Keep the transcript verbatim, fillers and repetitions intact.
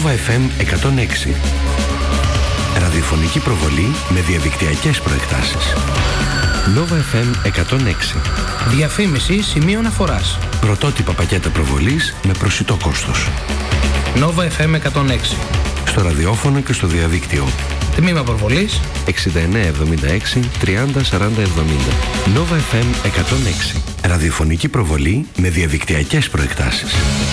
Nova εφ εμ εκατόν έξι. Ραδιοφωνική προβολή με διαδικτυακές προεκτάσεις. Nova εφ εμ εκατόν έξι. Διαφήμιση σημείο αναφοράς. Πρωτότυπα πακέτα προβολής με προσιτό κόστος. Nova εφ εμ εκατόν έξι. Στο ραδιόφωνο και στο διαδίκτυο. Τμήμα προβολής εξήντα εννέα εβδομήντα έξι τριάντα σαράντα εβδομήντα. Nova εφ εμ εκατόν έξι. Ραδιοφωνική προβολή με διαδικτυακές προεκτάσεις.